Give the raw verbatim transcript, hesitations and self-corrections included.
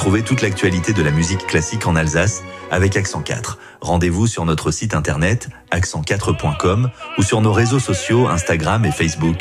Retrouvez toute l'actualité de la musique classique en Alsace avec Accent quatre. Rendez-vous sur notre site internet accent quatre point com ou sur nos réseaux sociaux Instagram et Facebook.